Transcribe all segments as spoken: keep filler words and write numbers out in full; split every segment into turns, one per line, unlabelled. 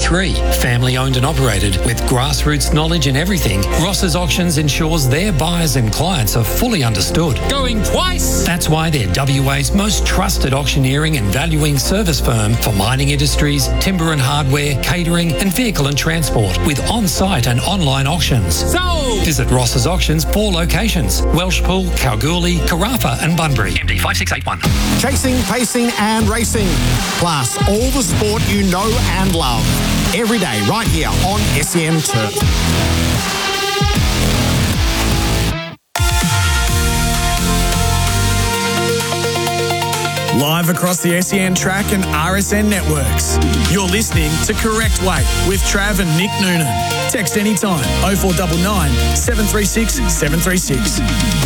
eighty-three. Family owned and operated with grassroots knowledge in everything, Ross's Auctions ensures their buyers and clients are fully understood.
Going twice!
That's why they're W A's most trusted auctioneering and valuing service firm for mining industries, timber and hardware, catering and vehicle and transport with on-site and online auctions.
Sold!
Visit Ross's Auctions, four locations: Welshpool, Kalgoorlie, Carafa and Bunbury. M D five six eight one.
Chasing, pacing and racing. Plus all the sport you know and love. Every day right here on S E N Turf.
Live across the S E N track and R S N networks. You're listening to Correct Weight with Trav and Nick Noonan. Text anytime oh four nine nine, seven three six, seven three six.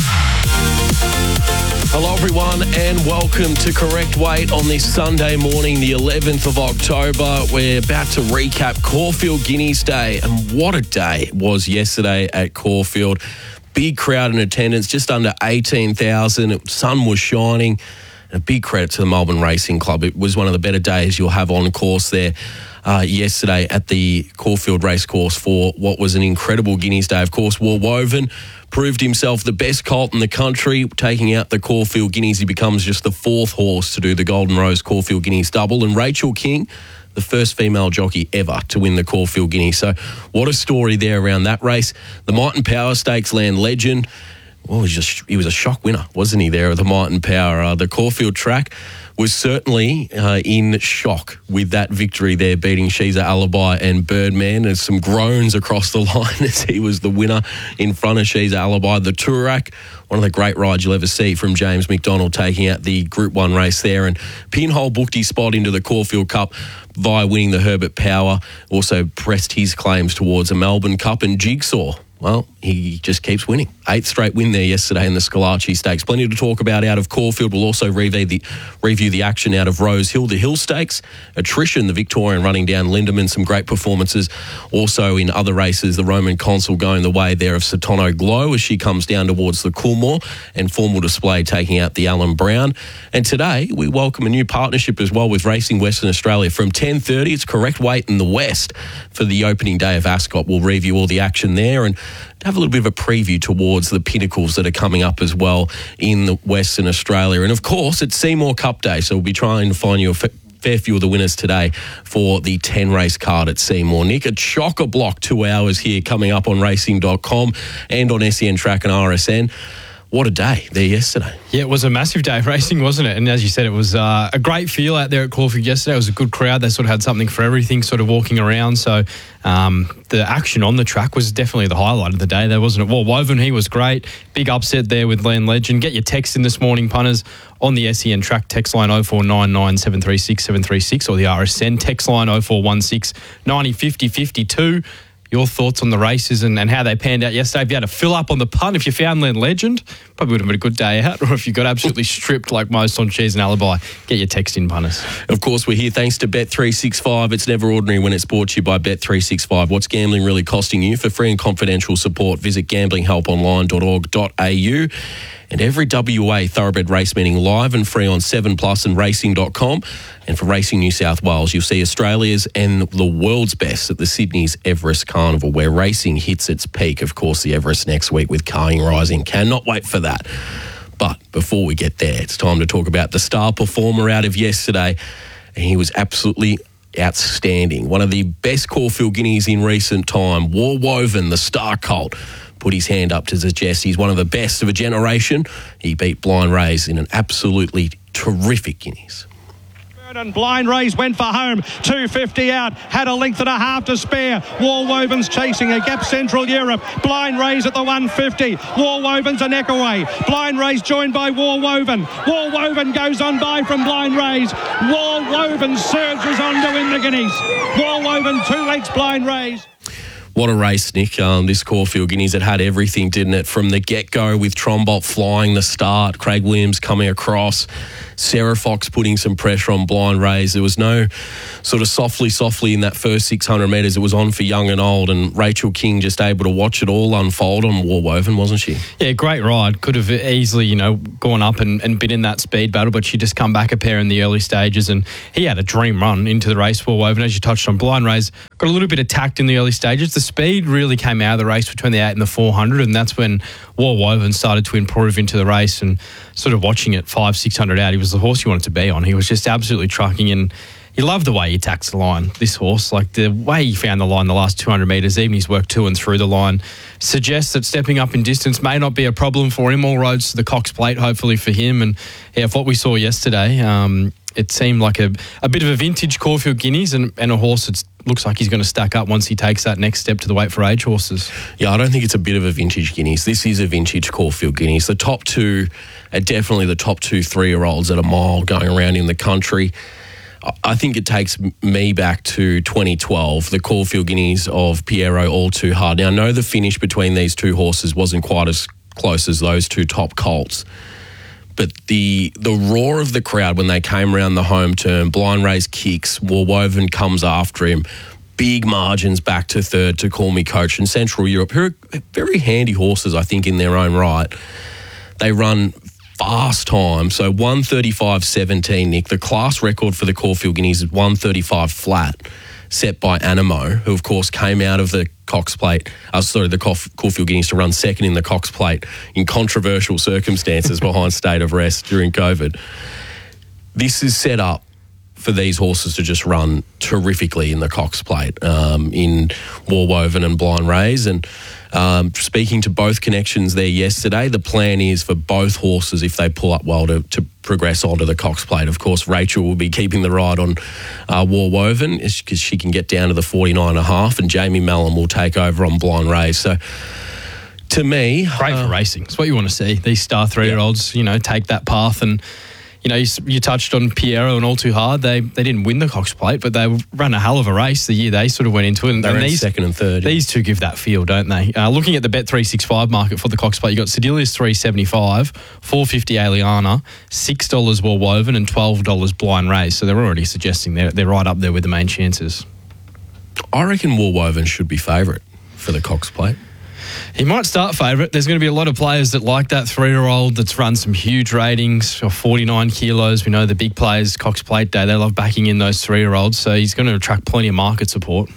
Hello everyone and welcome to Correct Weight on this Sunday morning, the eleventh of October. We're about to recap Caulfield Guineas Day, and what a day it was yesterday at Caulfield. Big crowd in attendance, just under eighteen thousand. Sun was shining. A big credit to the Melbourne Racing Club. It was one of the better days you'll have on course there uh, yesterday at the Caulfield Racecourse for what was an incredible Guineas Day. Of course, War Woven proved himself the best colt in the country, taking out the Caulfield Guineas. He becomes just the fourth horse to do the Golden Rose Caulfield Guineas double. And Rachel King, the first female jockey ever to win the Caulfield Guineas. So what a story there around that race. The Might and Power Stakes Land Legend. Well, he, just, he was a shock winner, wasn't he, there at the Might and Power? Uh, the Caulfield track was certainly uh, in shock with that victory there, beating She's Alibi and Birdman. There's some groans across the line as he was the winner in front of She's Alibi. The Toorak, one of the great rides you'll ever see from James McDonald, taking out the Group one race there. And Pinhole booked his spot into the Caulfield Cup via winning the Herbert Power. Also pressed his claims towards a Melbourne Cup. And Jigsaw, well, he just keeps winning. Eighth straight win there yesterday in the Scalacci Stakes. Plenty to talk about out of Caulfield. We'll also review the, review the action out of Rose Hill, the Hill Stakes. Attrition, the Victorian running down Lindemann. Some great performances. Also in other races, the Roman Consul going the way there of Satono Glow as she comes down towards the Coolmore, and Formal Display taking out the Alan Brown. And today we welcome a new partnership as well with Racing Western Australia. From ten thirty, it's Correct Weight in the West for the opening day of Ascot. We'll review all the action there and have a little bit of a preview towards the pinnacles that are coming up as well in the Western Australia. And of course, it's Seymour Cup Day, so we'll be trying to find you a f- fair few of the winners today for the ten race card at Seymour. Nick, a chock-a-block two hours here coming up on racing dot com and on S E N Track and R S N. What a day there yesterday.
Yeah, it was a massive day of racing, wasn't it? And as you said, it was uh, a great feel out there at Caulfield yesterday. It was a good crowd. They sort of had something for everything sort of walking around. So um, the action on the track was definitely the highlight of the day there, wasn't it? War Woven, he was great. Big upset there with Land Legend. Get your text in this morning, punters, on the S E N Track text line oh four nine nine, seven three six, seven three six or the R S N text line oh four one six, nine oh, five oh, five two. Your thoughts on the races and, and how they panned out yesterday. If you had a fill up on the punt, if you found Land Legend, probably would have been a good day out. Or if you got absolutely stripped like most on She's and Alibi, get your text in, punters.
Of course, we're here thanks to Bet three sixty-five. It's never ordinary when it's brought to you by Bet three sixty-five. What's gambling really costing you? For free and confidential support, visit gambling help online dot org dot a u. And every W A Thoroughbred race meeting live and free on seven plus and racing dot com. And for Racing New South Wales, you'll see Australia's and the world's best at the Sydney's Everest Carnival, where racing hits its peak. Of course, the Everest next week with Carling Rising. Cannot wait for that. But before we get there, it's time to talk about the star performer out of yesterday. And he was absolutely outstanding. One of the best Caulfield Guineas in recent time. War Woven, the star colt, put his hand up to suggest he's one of the best of a generation. He beat Blind Rays in an absolutely terrific Guineas.
And Blind Rays went for home, two fifty out, had a length and a half to spare. War Woven's chasing a gap Central Europe. Blind Rays at the one fifty. War Woven's a neck away. Blind Rays joined by War Woven. War Woven goes on by from Blind Rays. War Woven surges on to win the Guineas. War Woven, two lengths Blind Rays.
What a race, Nick. Um, this Caulfield Guineas, it had everything, didn't it? From the get-go with Trombolt flying the start, Craig Williams coming across, Sarah Fox putting some pressure on Blind Rays. There was no sort of softly, softly in that first six hundred metres. It was on for young and old, and Rachel King just able to watch it all unfold on War Woven, wasn't she?
Yeah, great ride. Could have easily, you know, gone up and, and been in that speed battle, but she just come back a pair in the early stages, and he had a dream run into the race. War Woven, as you touched on, Blind Rays got a little bit attacked in the early stages. The speed really came out of the race between the eight and the four hundred, and that's when War Woven started to improve into the race. And sort of watching it five, six hundred out, he was the horse you wanted to be on. He was just absolutely trucking, and you love the way he attacks the line, this horse. Like the way he found the line the last two hundred metres, even his work to and through the line, suggests that stepping up in distance may not be a problem for him. All roads to the Cox Plate, hopefully for him. And yeah, what we saw yesterday, um, it seemed like a, a bit of a vintage Caulfield Guineas, and, and a horse that looks like he's going to stack up once he takes that next step to the weight for age horses.
Yeah, I don't think it's a bit of a vintage Guineas. This is a vintage Caulfield Guineas. The top two are definitely the top two three-year-olds at a mile going around in the country. I think it takes me back to twenty twelve, the Caulfield Guineas of Piero All Too Hard. Now, I know the finish between these two horses wasn't quite as close as those two top colts, but the the roar of the crowd when they came around the home turn, Blind Rays kicks, War Woven comes after him, big margins back to third to Call Me Coach, and Central Europe, who are very handy horses, I think, in their own right. They run fast time, so one thirty-five seventeen, Nick. The class record for the Caulfield Guineas is one thirty-five flat, set by Animo, who of course came out of the Cox Plate, uh, sorry, the Caulfield Guineas to run second in the Cox Plate in controversial circumstances behind state of rest during COVID. This is set up for these horses to just run terrifically in the Cox Plate, um, in War Woven and Blind Rays. And um, speaking to both connections there yesterday, the plan is for both horses, if they pull up well, to, to progress onto the Cox Plate. Of course, Rachel will be keeping the ride on uh, War Woven because she can get down to the forty-nine and a half, and Jamie Mallon will take over on Blind Rays. So, to me...
Great uh, for racing. It's what you want to see. These star three-year-olds, yeah. you know, take that path. And you know, you, you touched on Piero and All Too Hard. They they didn't win the Cox Plate, but they ran a hell of a race the year they sort of went into it. And,
they
and
ran
these,
second and third.
These two give that feel, don't they? Uh, looking at the Bet three sixty-five market for the Cox Plate, you got Sedilius three seventy-five, four fifty Aliana, six dollars War Woven, and twelve dollars Blind Rays. So they're already suggesting they're they're right up there with the main chances.
I reckon War Woven should be favourite for the Cox Plate.
He might start favourite. There's going to be a lot of players that like that three-year-old that's run some huge ratings, or forty-nine kilos. We know the big players, Cox Plate Day, they love backing in those three-year-olds. So he's going to attract plenty of market support.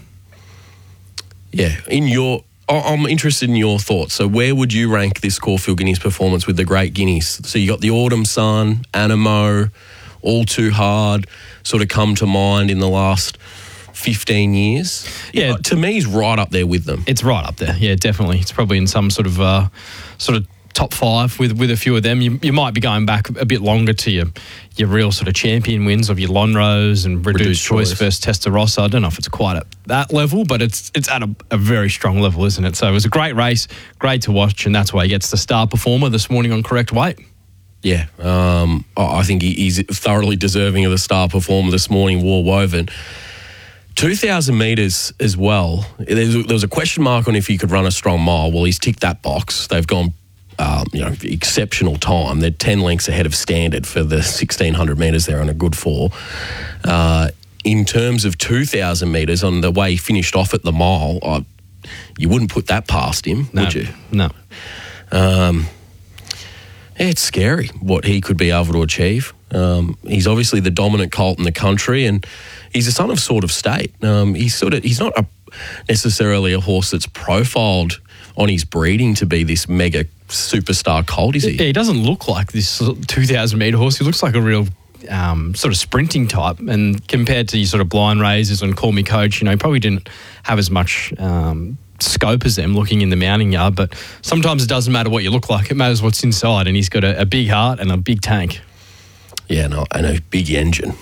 Yeah. In your, I'm interested in your thoughts. So where would you rank this Caulfield Guineas performance with the Great Guineas? So you got the Autumn Sun, Animo, All Too Hard, sort of come to mind in the last fifteen years.
Yeah,
to me, he's right up there with them.
It's right up there. Yeah, definitely. It's probably in some sort of uh, sort of top five with, with a few of them. You, you might be going back a bit longer to your your real sort of champion wins of your Lonrose and Reduced, Reduced Choice, Choice versus Testarossa. I don't know if it's quite at that level, but it's it's at a, a very strong level, isn't it? So it was a great race, great to watch, and that's why he gets the star performer this morning on Correct Weight.
Yeah, um, I think he, he's thoroughly deserving of the star performer this morning, War Woven. two thousand metres as well. There was a question mark on if he could run a strong mile. Well, he's ticked that box. They've gone, um, you know, exceptional time. They're ten lengths ahead of standard for the sixteen hundred metres there on a good four. Uh, in terms of two thousand metres, on the way he finished off at the mile, I, you wouldn't put that past him,
no,
would you?
No.
Um, yeah, it's scary what he could be able to achieve. Um, he's obviously the dominant colt in the country, and he's a son of Sort of State. Um, he's sort of he's not a, necessarily a horse that's profiled on his breeding to be this mega superstar colt, is he?
Yeah, he doesn't look like this two thousand metre horse. He looks like a real um, sort of sprinting type. And compared to your sort of Blind Rays and Call Me Coach, you know, he probably didn't have as much um, scope as them looking in the mounting yard. But sometimes it doesn't matter what you look like. It matters what's inside. And he's got a, a big heart and a big tank.
Yeah, no, and a big engine.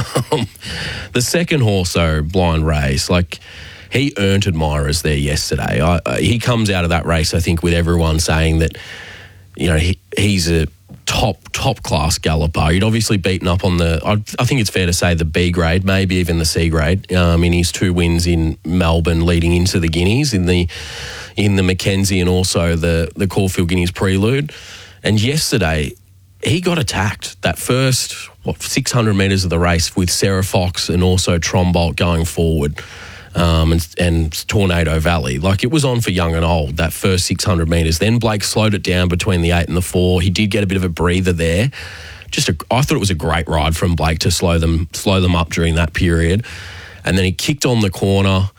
The second horse, though, Blind Rays, like he earned admirers there yesterday. I, I, he comes out of that race, I think, with everyone saying that, you know, he, he's a top, top class galloper. He'd obviously beaten up on the, I, I think it's fair to say, the B grade, maybe even the C grade, um, in his two wins in Melbourne leading into the Guineas, in the in the Mackenzie and also the, the Caulfield Guineas Prelude. And yesterday, he got attacked. That first what, six hundred metres of the race with Sarah Fox and also Trombolt going forward. Um, and, and Tornado Valley. Like, it was on for young and old, that first six hundred metres. Then Blake slowed it down between the eight and the four. He did get a bit of a breather there. Just a, I thought it was a great ride from Blake to slow them slow them up during that period. And then he kicked on the corner,